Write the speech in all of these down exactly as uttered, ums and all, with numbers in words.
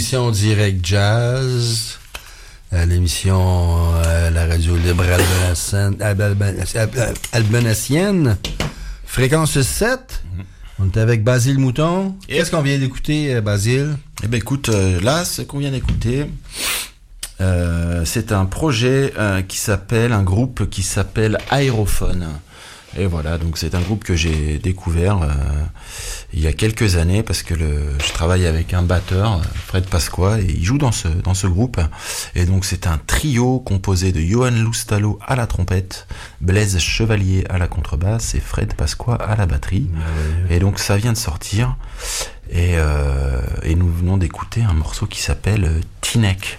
l'émission Direct Jazz, à l'émission à la radio libre albenacienne, albenacienne, fréquence sept. Mm-hmm. On est avec Basile Mouton. Yep. Qu'est-ce qu'on vient d'écouter, Basile? Eh bien, écoute, euh, là, ce qu'on vient d'écouter, euh, c'est un projet euh, qui s'appelle, un groupe qui s'appelle Aérophone. Et voilà, donc c'est un groupe que j'ai découvert euh, il y a quelques années parce que le, je travaille avec un batteur, Fred Pasqua, et il joue dans ce dans ce groupe. Et donc c'est un trio composé de Johan Loustalo à la trompette, Blaise Chevalier à la contrebasse et Fred Pasqua à la batterie. Ouais. Et donc ça vient de sortir et euh, et nous venons d'écouter un morceau qui s'appelle Tinek.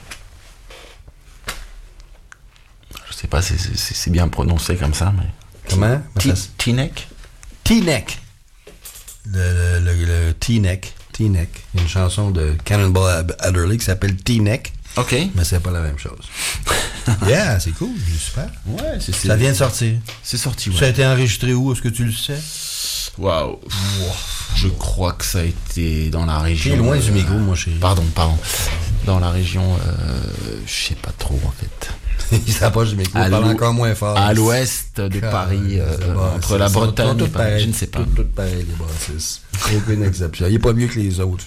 Je sais pas si c'est, c'est, c'est bien prononcé comme ça, mais comment? Tinek? Tinek. Le, le, le, le T-Neck. T-Neck. Il y a une chanson de Cannonball Adderley qui s'appelle T-Neck. OK. Mais c'est pas la même chose. Yeah, c'est cool. C'est super. Ouais, c'est, c'est... Ça vient de sortir. C'est sorti, ouais. Ça a été enregistré où? Est-ce que tu le sais? Waouh. Wow. Je crois que ça a été dans la région... T'es loin euh... du micro, moi, chérie. Pardon, pardon. Dans la région... Euh... Je sais pas trop, en fait. Il s'approche du micro, il parle encore moins fort. À l'ouest de ah, Paris, euh, bon, entre la Bretagne et Paris, je ne sais pas. Tout, tout pareil, les bassistes. Aucune exception. Il n'est pas mieux que les autres.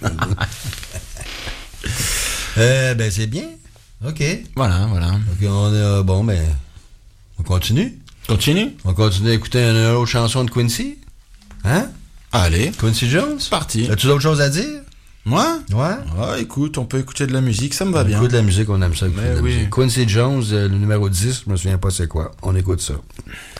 euh, ben, c'est bien. OK. Voilà, voilà. OK, on est, bon, ben, on continue. Continue. On continue à écouter une autre chanson de Quincy. Hein? Allez. Quincy Jones? Parti. As-tu d'autres choses à dire? Moi? Ouais. Ah, écoute, on peut écouter de la musique, ça me va on bien. On écoute de la musique, on aime ça. Mais de la oui. musique. Quincy Jones, le numéro dix, je me souviens pas c'est quoi. On écoute ça.